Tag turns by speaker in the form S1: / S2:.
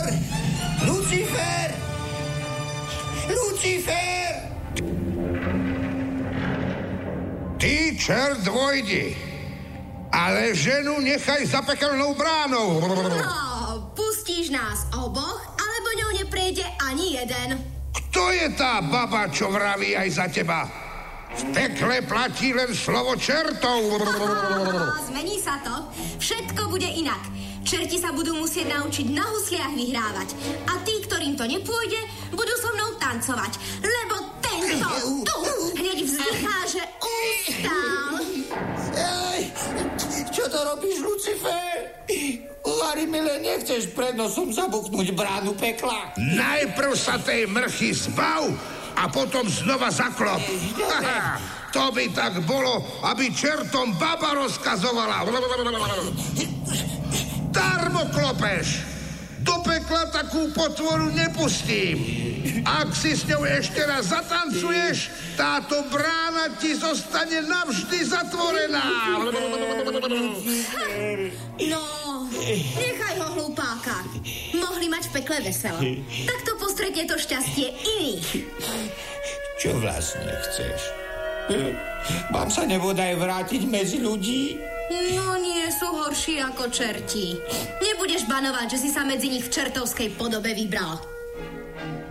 S1: Lucifer! Lucifer!
S2: Ty, čert, vojdi, ale ženu nechaj za pekelnou bránou.
S3: No, pustíš nás oboch, alebo ňou neprejde ani jeden.
S2: Kto je tá baba, čo vraví aj za teba? V pekle platí len slovo čertov.
S3: Zmení sa to. Všetko bude inak. Čerti sa budú musieť naučiť na husliach vyhrávať. A tí, ktorým to nepôjde, budú so mnou tancovať. Lebo tento tu hneď vzdychá, že ustal.
S1: Čo to robíš, Lucifer? Uvary, milé, nechceš pred nosom zabuknúť bránu pekla?
S2: Najprv sa tej mrchy zbav a potom znova zaklop. To by tak bolo, aby čertom baba rozkazovala. Darmo klopeš. Do pekla takú potvoru nepustím. Ak si s ňou ešte raz zatancuješ, táto brána ti zostane navždy zatvorená.
S3: No, nechaj ho, hlupáka. Mohli mať v pekle veselo. Takto postretne to šťastie iných.
S1: Čo vlastne chceš? Mám sa nebodaj vrátiť medzi ľudí?
S3: No nie sú horší ako čerti. Nebudeš banovať, že si sa medzi nich v čertovskej podobe vybral.